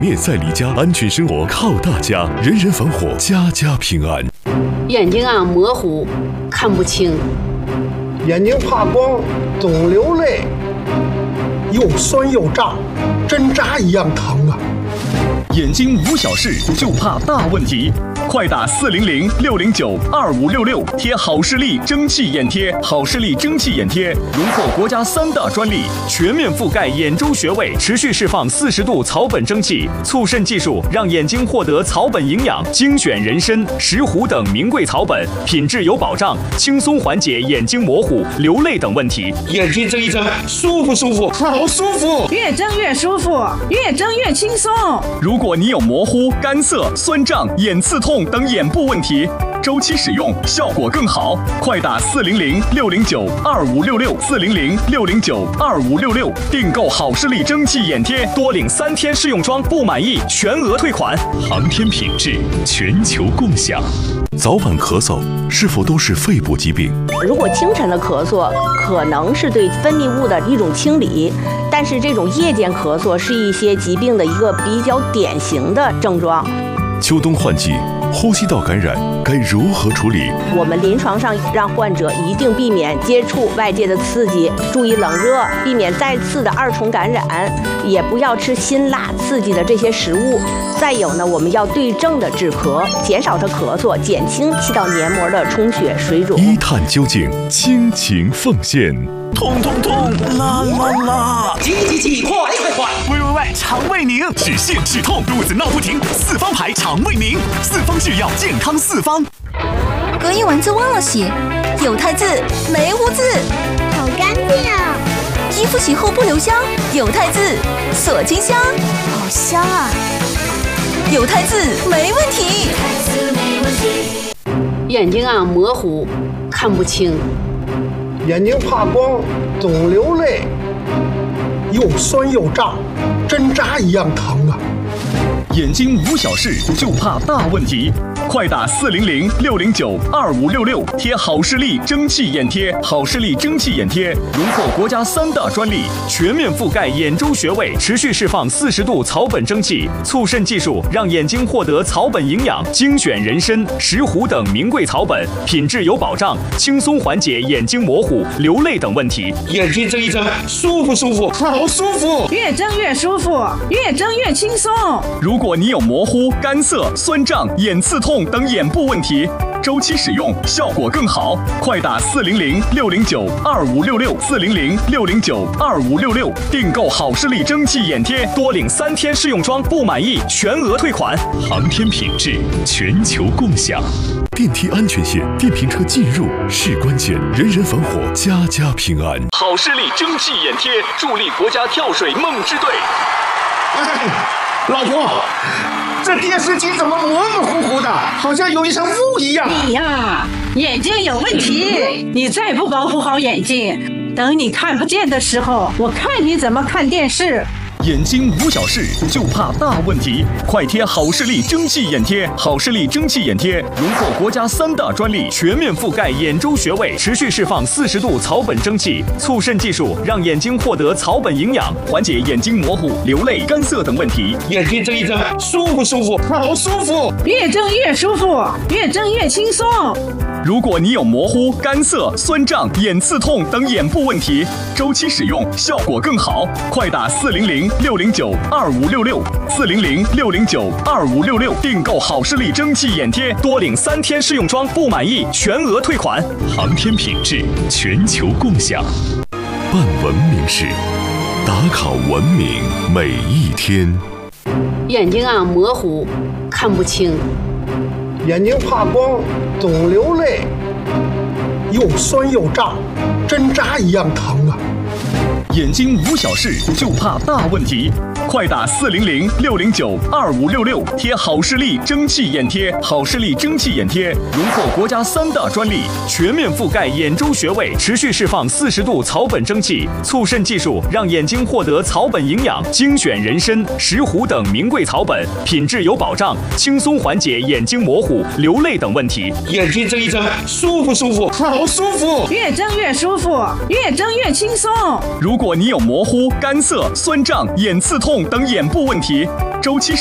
面赛离家，安全生活靠大家，人人防火，家家平安。 眼睛模糊，看不清。 眼睛怕光，总流泪，又酸又胀，针扎一样疼啊！ 眼睛无小事，就怕大问题。快打400-609-2566，贴好视力蒸汽眼贴。好视力蒸汽眼贴荣获国家3大专利，全面覆盖眼周穴位，持续释放40度草本蒸汽，促渗技术让眼睛获得草本营养，精选人参、石斛等名贵草本，品质有保障，轻松缓解眼睛模糊、流泪等问题。 眼睛睁一睁，舒服舒服，好舒服， 越睁越舒服，越睁越轻松。 如果你有模糊、干涩、酸胀、眼刺痛等眼部问题，周期使用效果更好。快打400-609-2566，400-609-2566，订购好视力蒸汽眼贴，多领3天试用装，不满意全额退款。 航天品质，全球共享。早晚咳嗽是否都是肺部疾病？ 如果清晨的咳嗽，可能是对分泌物的一种清理，但是这种夜间咳嗽是一些疾病的一个比较典型的症状。 秋冬换季，呼吸道感染该如何处理？ 我们临床上让患者一定避免接触外界的刺激，注意冷热，避免再次的2重感染，也不要吃辛辣刺激的这些食物。再有呢，我们要对症的止咳，减少它咳嗽，减轻气道黏膜的充血水肿。 一探究竟，倾情奉献。 痛痛痛，啦啦啦！ 急，快！ 喂，肠胃宁，止泻止痛，肚子闹不停，4方牌肠胃宁，4方制药，健康4方。 隔夜丸子忘了洗，有汰渍没污渍， 好干净啊！ 衣服洗后不留香，有汰渍锁清香，好香啊！有汰渍没问题。 眼睛模糊，看不清。 眼睛怕光，总流泪，又酸又胀，针扎一样疼啊！ 眼睛无小事，就怕大问题。快打400-609-2566，贴好视力蒸汽眼贴。好视力蒸汽眼贴荣获国家3大专利，全面覆盖眼周穴位，持续释放40度草本蒸汽，促渗技术让眼睛获得草本营养，精选人参、石斛等名贵草本，品质有保障，轻松缓解眼睛模糊、流泪等问题。 眼睛睁一睁，舒服舒服，好舒服， 越睁越舒服，越睁越轻松。 如果你有模糊、干涩、酸胀、眼刺痛等眼部问题，周期使用效果更好。快打400-609-2566，400-609-2566，订购好视力蒸汽眼贴，多领3天试用装，不满意全额退款。 航天品质，全球共享。电梯安全线，电瓶车进入是关键，人人防火，家家平安。 好视力蒸汽眼贴，助力国家跳水梦之队。 老婆，这电视机怎么模模糊糊的，好像有一层雾一样。 你呀，眼睛有问题，你再不保护好眼睛，等你看不见的时候，我看你怎么看电视。 眼睛无小事，就怕大问题。快贴好视力蒸汽眼贴。好视力蒸汽眼贴荣获国家3大专利，全面覆盖眼周穴位，持续释放40度草本蒸汽，促渗技术让眼睛获得草本营养，缓解眼睛模糊、流泪、干涩等问题。 眼睛睁一睁，舒服舒服，好舒服， 越睁越舒服，越睁越轻松。 如果你有模糊、干涩、酸胀、眼刺痛等眼部问题，周期使用效果更好。快打400-609-2566，400-609-2566，订购好视力蒸汽眼贴，多领3天试用装，不满意全额退款。 航天品质，全球共享。办文明事，打卡文明每一天。 眼睛模糊，看不清。 眼睛怕光，总流泪，又酸又胀，针扎一样疼啊！ 眼睛无小事，就怕大问题。快打400-609-2566，贴好视力蒸汽眼贴。好视力蒸汽眼贴荣获国家3大专利，全面覆盖眼周穴位，持续释放40度草本蒸汽，促渗技术让眼睛获得草本营养，精选人参、石斛等名贵草本，品质有保障，轻松缓解眼睛模糊、流泪等问题。 眼睛睁一睁，舒服舒服，好舒服， 越睁越舒服，越睁越轻松。 如果你有模糊、干涩、酸胀、眼刺痛痛等眼部问题，周期